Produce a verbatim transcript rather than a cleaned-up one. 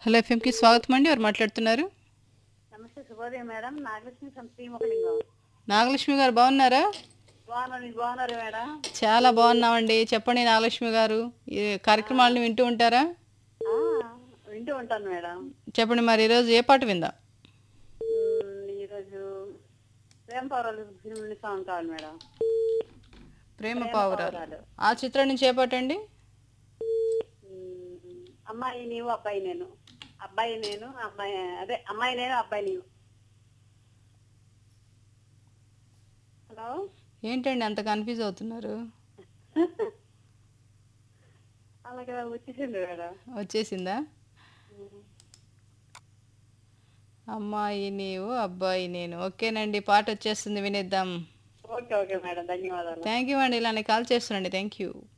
Hello ఎఫ్ఎంకి స్వాగతం అండి. ఎవరు మాట్లాడుతున్నారు? నమస్తే శుభోదయం మేడం. నాగలక్ష్మి ఫ్రమ్ శ్రీముఖలింగం. నాగలక్ష్మి గారు బాగున్నారా? బాగున్నారు, మీరు బాగున్నారు మేడం? చాలా బాగున్నామండి. చెప్పండి నాగలక్ష్మి గారు, ఈ ఆ, కార్యక్రమాలను వింటూ ఉంటారా? ఆ, వింటూ ఉంటాను మేడం. చెప్పండి మరి ఈరోజు ఏ పాట విందాం? మ్, ఈరోజు ప్రేమ పౌరాలు ఫిల్మ్ సాంగ్ కావాలి మేడం. ప్రేమ ప్రేమ పావురాలు. పౌరాలు. ఆ చిత్రం నుంచి ఏ పాట అండి? మ్, అమ్మాయి నీవు అబ్బాయి నేను, అబ్బాయి నేను అమ్మాయి, అదే అమ్మాయి నేను అబ్బాయి నీవు. హలో. ఏంటండి అంత కన్ఫ్యూజ్ అవుతున్నారు? అలాగే వచ్చేసింది మేడం. వచ్చేసిందా? మ్, అమ్మాయి నీవు అబ్బాయి నేను. ఓకేనండి, పాట వచ్చేస్తుంది, వినేద్దాం. ఓకే ఓకే మేడం, ధన్యవాదాలు. థ్యాంక్ యూ అండి. ఇలానే కాల్ చేస్తున్నాండి. Thank you.